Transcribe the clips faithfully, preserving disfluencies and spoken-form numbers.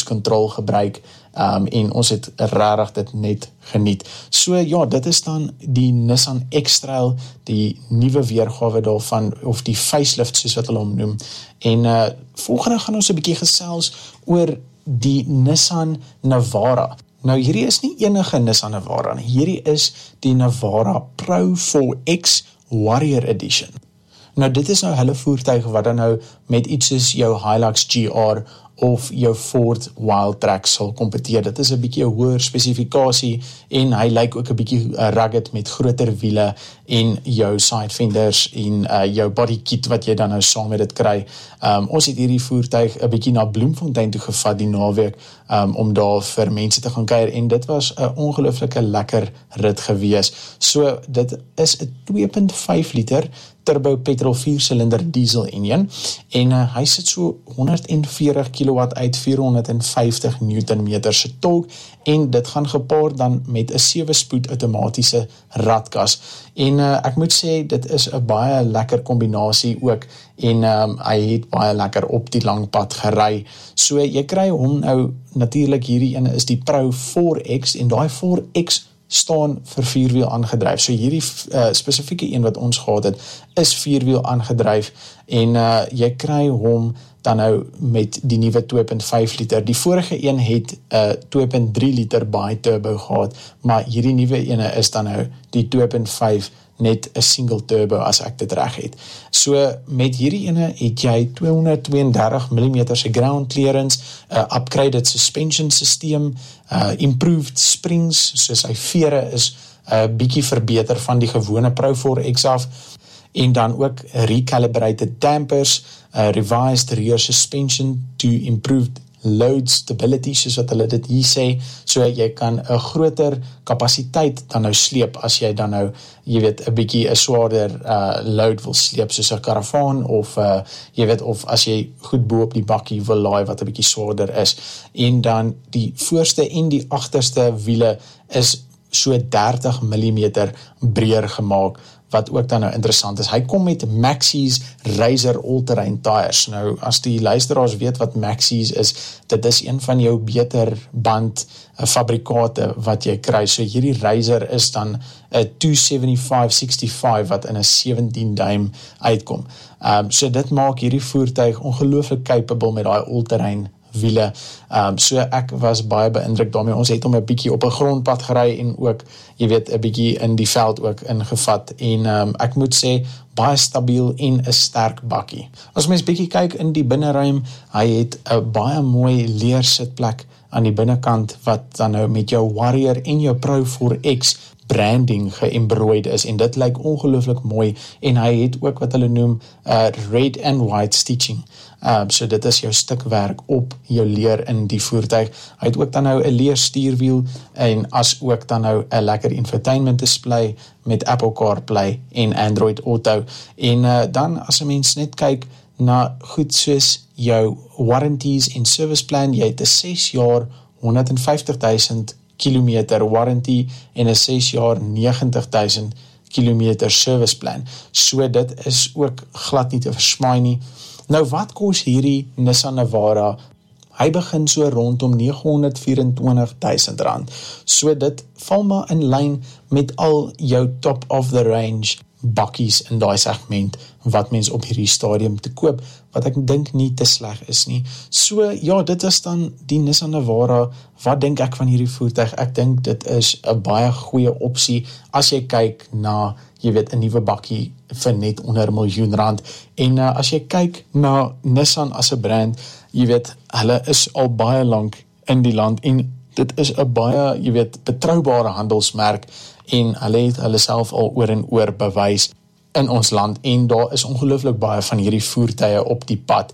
cruise control gebruik, um, en ons het regtig dit net geniet. So ja, dit is dan die Nissan X-Trail, die nuwe weergawe daarvan, of die facelift soos wat hulle hom noem. En uh, volgende gaan ons 'n bietjie gesels oor die Nissan Navara. Nou hierdie is nie enige Nissan Navara nie, hierdie is die Navara Pro four X Warrior Edition. Nou dit is nou hulle voertuig wat dan nou met iets soos jou Hilux G R of jou Ford Wildtrak sal kompeteer. Dit is 'n bietjie 'n hoër spesifikasie en hy lyk ook 'n bietjie rugged met groter wiele en jou side fenders en uh, jou body kit wat jy dan nou saam met dit kry. Um, ons het hierdie voertuig 'n bietjie na Bloemfontein toe gevat die naweek um, om daar vir mense te gaan kuier en dit was 'n ongelooflike lekker rit gewees. So dit is 'n twee punt vyf liter turbo petrol vier-silinder diesel enjin en uh, hy sit so honderd en veertig kilowatt uit vierhonderd en vyftig newtonmeter se torque en dit gaan gepaard dan met 'n sewe spoed outomatiese radkas. En uh, ek moet sê dit is 'n baie lekker kombinasie ook en um, hy het baie lekker op die lang pad gery. So jy kry hom nou natuurlik hierdie ene is die Pro four X en daai four X staan vir vierwiel aangedryf. So hierdie uh, spesifieke een wat ons gehad het, is vierwiel aangedryf en uh, jy kry hom dan nou met die nuwe twee punt vyf liter. Die vorige een het 'n uh, twee punt drie liter bi-turbo gehad, maar hierdie nuwe ene is dan nou die twee punt vyf net 'n single turbo as ek dit reg het. So met hierdie ene het jy tweehonderdtweeëndertig millimeter se ground clearance, 'n uh, upgraded suspension system, uh, improved springs, soos hy vere is 'n uh, bietjie verbeter van die gewone Pro four X af, en dan ook recalibrated dampers, uh, revised rear suspension to improved load stability, soos wat hulle dit hier sê, so jy kan 'n groter kapasiteit dan nou sleep, as jy dan nou, jy weet, 'n bietjie 'n swaarder uh, load wil sleep, soos 'n karavaan, of uh, jy weet, of as jy goed bo op die bakkie wil laai, wat 'n bietjie swaarder is, en dan die voorste en die agterste wiele is so dertig millimeter breër gemaak, wat ook dan nou interessant is. Hy kom met Maxxis Razor all-terrain tires. Nou, as die luisteraars weet wat Maxxis is, dit is een van jou beter band uh, fabrikate wat jy kry. So hierdie Razor is dan 'n two seventy-five sixty-five wat in 'n sewentien duim uitkom. Um, so dit maak hierdie voertuig ongelooflik capable met daai all-terrain wiele. Um, so ek was baie beïndruk daarmee. Ons het hom 'n bietjie op 'n grondpad gery en ook, jy weet, 'n bietjie in die veld ook ingevat. En um, ek moet sê, baie stabiel en 'n sterk bakkie. As mens bietjie kyk in die binneruim, hy het 'n baie mooi leer sitplek aan die binnekant wat dan nou met jou Warrior en jou Pro four X branding geëmbroid is en dit lyk ongelooflik mooi en hy het ook wat hulle noem uh, red and white stitching. Um, so dit is jou stukwerk op jou leer in die voertuig. Hy het ook dan nou 'n leer stuurwiel en as ook dan nou 'n lekker infotainment display met Apple CarPlay en Android Auto. En uh, dan as 'n mens net kyk na goed soos jou warranties en service plan, jy het 'n ses jaar honderd en vyftig duisend kilometer warranty en 'n ses jaar negentig duisend kilometer service plan. So dit is ook glad nie te versmaai nie. Nou wat kos hierdie Nissan Navara? Hy begin so rondom negenhonderd vyerentwintig duisend rand. So dit val maar in lyn met al jou top of the range bakkies in daai segment wat mens op hierdie stadium te koop, wat ek dink nie te sleg is nie. So ja, dit is dan die Nissan Navara. Wat dink ek van hierdie voertuig? Ek dink dit is 'n baie goeie opsie as jy kyk na, jy weet, 'n nuwe bakkie vir net onder 'n miljoen rand. En uh, as jy kyk na Nissan as 'n brand, jy weet, hulle is al baie lank in die land en dit is 'n baie, jy weet, betroubare handelsmerk en hulle het hulle self al oor en oor bewys in ons land en daar is ongelooflik baie van hierdie voertuie op die pad.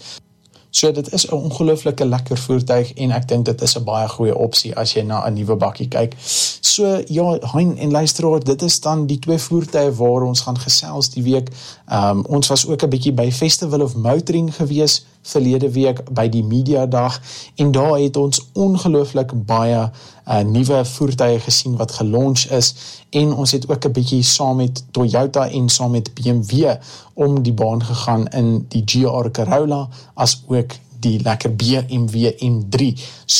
So dit is 'n ongelooflike lekker voertuig en ek dink dit is 'n baie goeie opsie as jy na 'n nuwe bakkie kyk. So ja, Hein en luisteraar, dit is dan die twee voertuie waar ons gaan gesels die week. Um, ons was ook 'n bietjie by Festival of Motoring gewees verlede week by die Media Dag en daar het ons ongelooflik baie uh, nuwe voertuie gesien wat gelaunch is en ons het ook 'n bietjie saam met Toyota en saam met B M W om die baan gegaan in die G R Corolla as ook die lekker B M W M drie.